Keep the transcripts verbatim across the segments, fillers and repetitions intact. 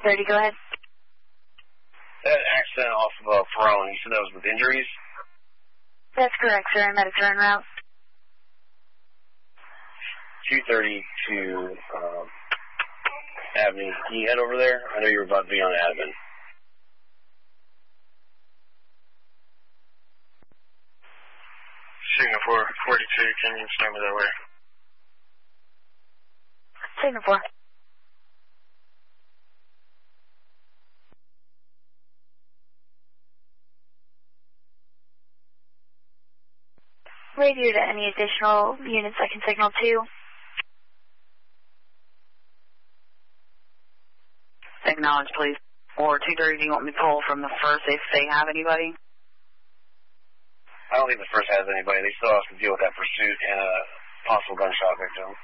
thirty, go ahead. That accident off of uh, Ferone, you said that was with injuries? That's correct, sir. I'm at a turn route. two thirty to um, Avenue. Can you head over there? I know you're about to be on admin. Signal four forty-two, can you send me that way? Signal four. Radio to any additional units I can signal to. Acknowledge, please. Or two thirty, do you want me to pull from the first if they have anybody? I don't think the first has anybody. They still have to deal with that pursuit and a possible gunshot victim.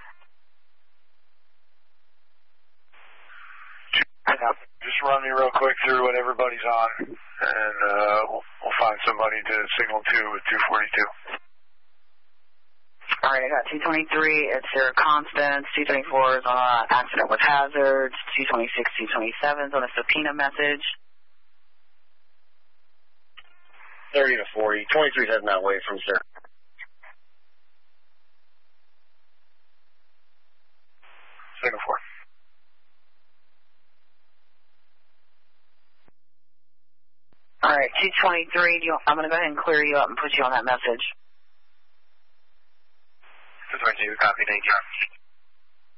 Just run me real quick through what everybody's on, and uh, we'll, we'll find somebody to signal to with two forty-two. All right, I got two twenty-three, it's Sarah Constance. two twenty-four is on an accident with hazards. two twenty-six, two twenty-seven is on a subpoena message. thirty to forty. twenty-three is heading that way from Sarah. Signal four. All right, two twenty-three, do you, I'm going to go ahead and clear you up and put you on that message. two twenty-two, copy, thank you.